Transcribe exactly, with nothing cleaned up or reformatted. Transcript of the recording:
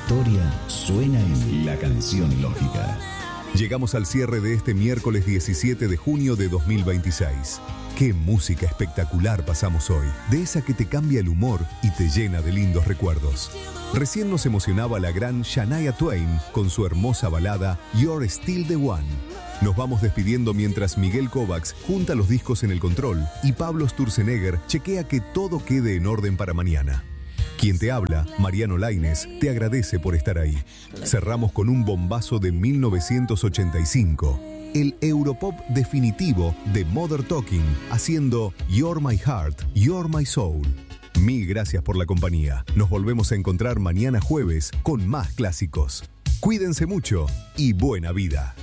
historia suena en La Canción Lógica. Llegamos al cierre de este miércoles diecisiete de junio de dos mil veintiséis. Qué música espectacular pasamos hoy, de esa que te cambia el humor y te llena de lindos recuerdos. Recién nos emocionaba la gran Shania Twain con su hermosa balada You're Still the One. Nos vamos despidiendo mientras Miguel Kovacs junta los discos en el control y Pablo Sturzenegger chequea que todo quede en orden para mañana. Quien te habla, Mariano Lainez, te agradece por estar ahí. Cerramos con un bombazo de mil novecientos ochenta y cinco. El Europop definitivo de Mother Talking, haciendo You're My Heart, You're My Soul. Mil gracias por la compañía. Nos volvemos a encontrar mañana jueves con más clásicos. Cuídense mucho y buena vida.